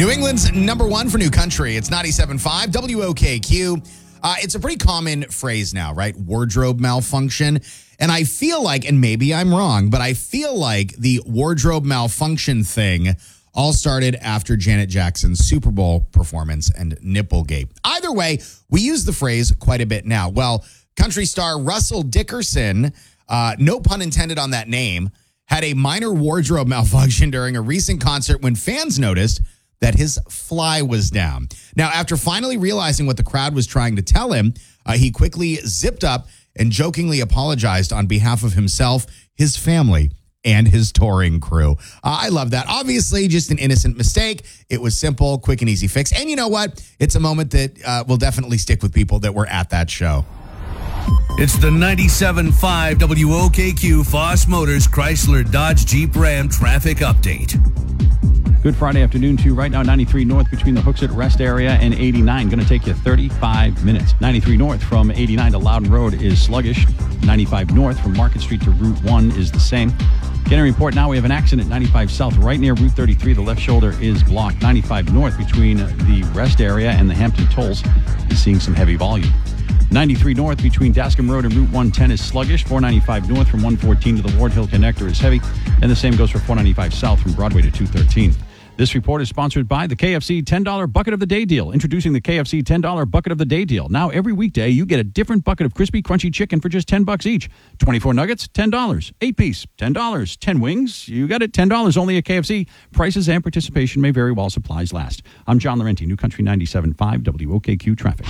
New England's number one for new country. It's 97.5 WOKQ. It's a pretty common phrase now, right? Wardrobe malfunction. And I feel like, and maybe I'm wrong, but I feel like the wardrobe malfunction thing all started after Janet Jackson's Super Bowl performance and Nipplegate. Either way, we use the phrase quite a bit now. Well, country star Russell Dickerson, no pun intended on that name, had a minor wardrobe malfunction during a recent concert when fans noticed that his fly was down. Now, after finally realizing what the crowd was trying to tell him, he quickly zipped up and jokingly apologized on behalf of himself, his family, and his touring crew. I love that. Obviously, just an innocent mistake. It was simple, quick, and easy fix. And you know what? It's a moment that will definitely stick with people that were at that show. It's the 97.5 WOKQ Foss Motors Chrysler Dodge Jeep Ram traffic update. Good Friday afternoon to you. Right now, 93 north between the Hooksett Rest area and 89. Going to take you 35 minutes. 93 north from 89 to Loudon Road is sluggish. 95 north from Market Street to Route 1 is the same. Getting a report now, we have an accident 95 south right near Route 33. The left shoulder is blocked. 95 north between the Rest area and the Hampton Tolls is seeing some heavy volume. 93 north between Dascom Road and Route 110 is sluggish. 495 north from 114 to the Ward Hill Connector is heavy. And the same goes for 495 south from Broadway to 213. This report is sponsored by the KFC $10 Bucket of the Day Deal. Introducing the KFC $10 Bucket of the Day Deal. Now, every weekday, you get a different bucket of crispy, crunchy chicken for just $10 each. 24 nuggets, $10. 8-piece, $10. 10 wings, you got it, $10 only at KFC. Prices and participation may vary while supplies last. I'm John Laurenti, New Country 97.5 WOKQ Traffic.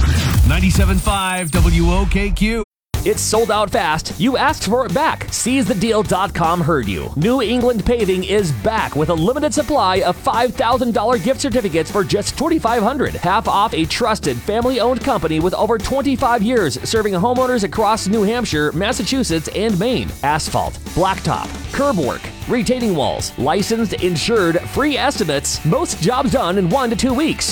97.5 WOKQ. It's sold out fast. You asked for it back. SeizeTheDeal.com heard you. New England Paving is back with a limited supply of $5,000 gift certificates for just $2,500. Half off a trusted family-owned company with over 25 years serving homeowners across New Hampshire, Massachusetts, and Maine. Asphalt, blacktop, curb work, retaining walls, licensed, insured, free estimates. Most jobs done in 1 to 2 weeks.